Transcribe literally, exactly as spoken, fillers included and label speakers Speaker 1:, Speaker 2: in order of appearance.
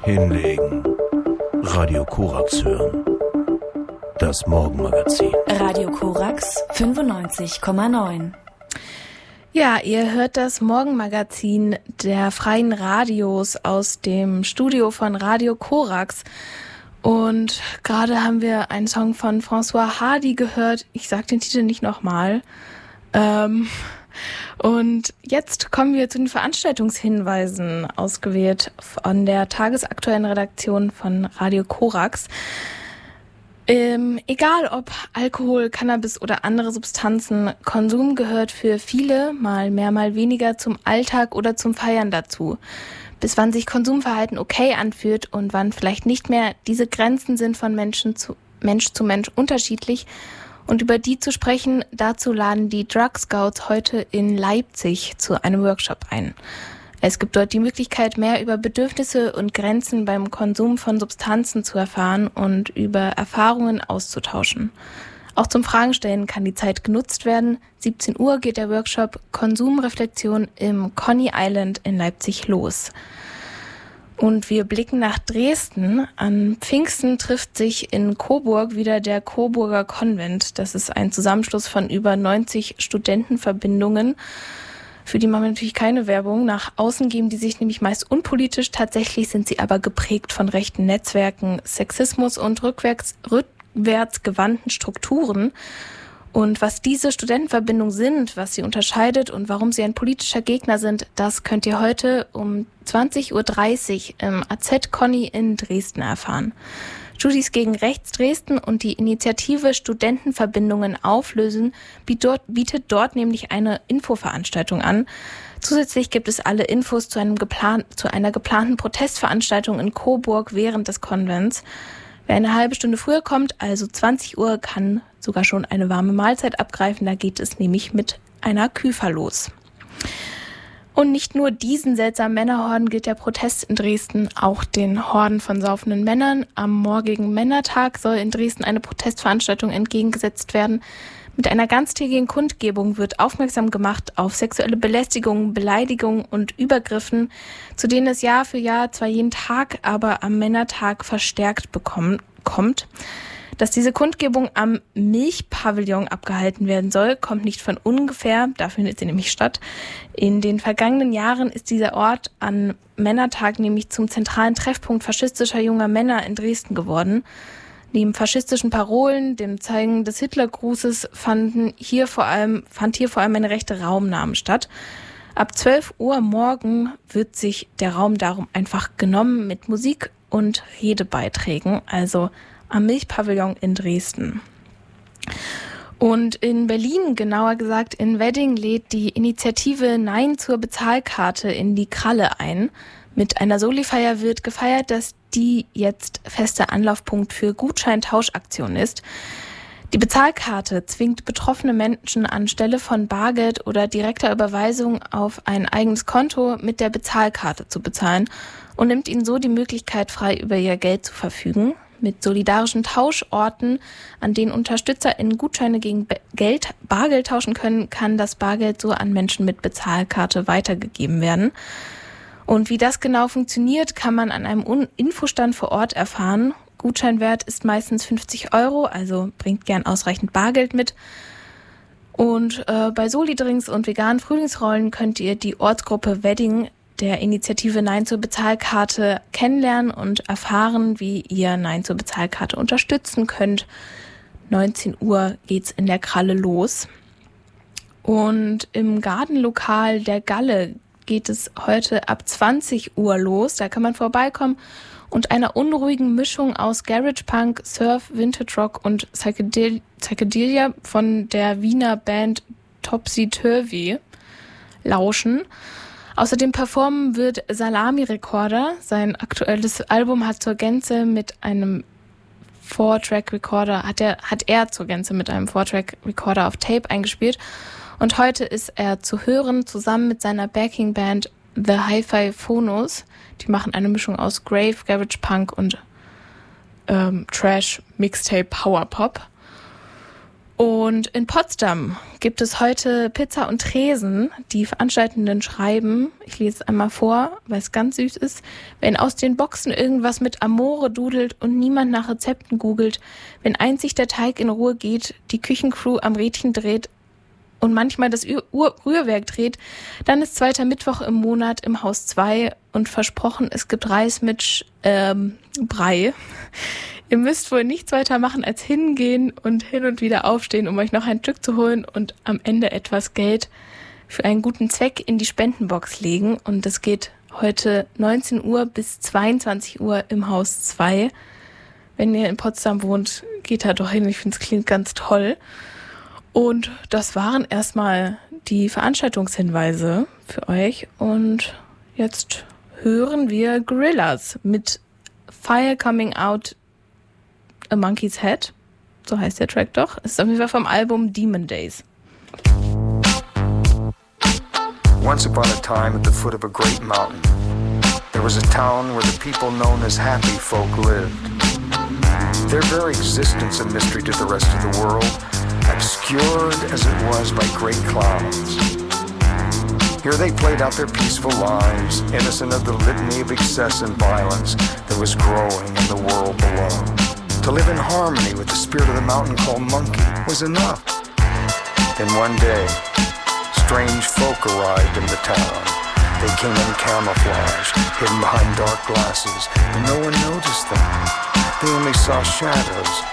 Speaker 1: Hinlegen. Radio Korax hören. Das Morgenmagazin.
Speaker 2: Radio Korax fünfundneunzig Komma neun.
Speaker 3: Ja, ihr hört das Morgenmagazin der Freien Radios aus dem Studio von Radio Korax. Und gerade haben wir einen Song von François Hardy gehört. Ich sag den Titel nicht nochmal. Ähm, und jetzt kommen wir zu den Veranstaltungshinweisen, ausgewählt von der tagesaktuellen Redaktion von Radio Korax. Ähm, egal ob Alkohol, Cannabis oder andere Substanzen, Konsum gehört für viele, mal mehr, mal weniger, zum Alltag oder zum Feiern dazu. Bis wann sich Konsumverhalten okay anfühlt und wann vielleicht nicht mehr, diese Grenzen sind von Menschen zu Mensch zu Mensch unterschiedlich. Und über die zu sprechen, dazu laden die Drug Scouts heute in Leipzig zu einem Workshop ein. Es gibt dort die Möglichkeit, mehr über Bedürfnisse und Grenzen beim Konsum von Substanzen zu erfahren und über Erfahrungen auszutauschen. Auch zum Fragenstellen kann die Zeit genutzt werden. siebzehn Uhr geht der Workshop Konsumreflexion im Coney Island in Leipzig los. Und wir blicken nach Dresden. An Pfingsten trifft sich in Coburg wieder der Coburger Konvent. Das ist ein Zusammenschluss von über neunzig Studentenverbindungen. Für die machen wir natürlich keine Werbung. Nach außen geben die sich nämlich meist unpolitisch. Tatsächlich sind sie aber geprägt von rechten Netzwerken, Sexismus und rückwärts, rückwärtsgewandten Strukturen. Und was diese Studentenverbindungen sind, was sie unterscheidet und warum sie ein politischer Gegner sind, das könnt ihr heute um zwanzig Uhr dreißig im A Z Conny in Dresden erfahren. Studis gegen Rechts Dresden und die Initiative Studentenverbindungen auflösen bietet, bietet dort nämlich eine Infoveranstaltung an. Zusätzlich gibt es alle Infos zu, einem geplan- zu einer geplanten Protestveranstaltung in Coburg während des Konvents. Wer eine halbe Stunde früher kommt, also zwanzig Uhr, kann sogar schon eine warme Mahlzeit abgreifen. Da geht es nämlich mit einer Küfer los. Und nicht nur diesen seltsamen Männerhorden gilt der Protest in Dresden, auch den Horden von saufenden Männern. Am morgigen Männertag soll in Dresden eine Protestveranstaltung entgegengesetzt werden. Mit einer ganztägigen Kundgebung wird aufmerksam gemacht auf sexuelle Belästigung, Beleidigung und Übergriffen, zu denen es Jahr für Jahr zwar jeden Tag, aber am Männertag verstärkt bekommen, kommt. Dass diese Kundgebung am Milchpavillon abgehalten werden soll, kommt nicht von ungefähr, da findet sie nämlich statt. In den vergangenen Jahren ist dieser Ort an Männertag nämlich zum zentralen Treffpunkt faschistischer junger Männer in Dresden geworden. Neben faschistischen Parolen, dem Zeigen des Hitlergrußes fanden hier vor allem, fand hier vor allem eine rechte Raumnahme statt. Ab zwölf Uhr morgen wird sich der Raum darum einfach genommen mit Musik und Redebeiträgen, also am Milchpavillon in Dresden. Und in Berlin, genauer gesagt in Wedding, lädt die Initiative Nein zur Bezahlkarte in die Kralle ein. Mit einer Soli-Feier wird gefeiert, dass die jetzt fester Anlaufpunkt für Gutscheintauschaktionen ist. Die Bezahlkarte zwingt betroffene Menschen anstelle von Bargeld oder direkter Überweisung auf ein eigenes Konto mit der Bezahlkarte zu bezahlen und nimmt ihnen so die Möglichkeit, frei über ihr Geld zu verfügen. Mit solidarischen Tauschorten, an denen UnterstützerInnen Gutscheine gegen Geld, Bargeld tauschen können, kann das Bargeld so an Menschen mit Bezahlkarte weitergegeben werden. Und wie das genau funktioniert, kann man an einem Infostand vor Ort erfahren. Gutscheinwert ist meistens fünfzig Euro, also bringt gern ausreichend Bargeld mit. Und äh, bei Solidrinks und veganen Frühlingsrollen könnt ihr die Ortsgruppe Wedding der Initiative Nein zur Bezahlkarte kennenlernen und erfahren, wie ihr Nein zur Bezahlkarte unterstützen könnt. neunzehn Uhr geht's in der Kralle los. Und im Gartenlokal der Galle geht es heute ab zwanzig Uhr los. Da kann man vorbeikommen und einer unruhigen Mischung aus Garage Punk, Surf, Vintage Rock und Psychedel- Psychedelia von der Wiener Band Topsy Turvy lauschen. Außerdem performen wird Salami Recorder. Sein aktuelles Album hat zur Gänze mit einem Four-Track-Recorder, hat er, hat er zur Gänze mit einem Four-Track-Recorder auf Tape eingespielt. Und heute ist er zu hören, zusammen mit seiner Backing-Band The Hi-Fi Phonos. Die machen eine Mischung aus Grave, Garage Punk und ähm, Trash, Mixtape, Power Pop. Und in Potsdam gibt es heute Pizza und Tresen. Die Veranstaltenden schreiben, ich lese es einmal vor, weil es ganz süß ist: Wenn aus den Boxen irgendwas mit Amore dudelt und niemand nach Rezepten googelt, wenn einzig der Teig in Ruhe geht, die Küchencrew am Rädchen dreht und manchmal das Ur- Rührwerk dreht, dann ist zweiter Mittwoch im Monat im Haus zwei und versprochen, es gibt Reis mit Sch- ähm, Brei. Ihr müsst wohl nichts weiter machen als hingehen und hin und wieder aufstehen, um euch noch ein Stück zu holen und am Ende etwas Geld für einen guten Zweck in die Spendenbox legen. Und das geht heute neunzehn Uhr bis zweiundzwanzig Uhr im Haus zwei. Wenn ihr in Potsdam wohnt, geht da doch hin. Ich finde, es klingt ganz toll. Und das waren erstmal die Veranstaltungshinweise für euch. Und jetzt hören wir Gorillaz mit Fire Coming Out A Monkey's Head. So heißt der Track doch. Es ist auf jeden Fall vom Album Demon Days.
Speaker 4: Once upon a time at the foot of a great mountain, there was a town where the people known as happy folk lived. Their very existence a mystery to the rest of the world, obscured as it was by great clowns. Here they played out their peaceful lives, innocent of the litany of excess and violence that was growing in the world below. To live in harmony with the spirit of the mountain called Monkey was enough. Then one day, strange folk arrived in the town. They came in camouflage, hidden behind dark glasses, but no one noticed them. They only saw shadows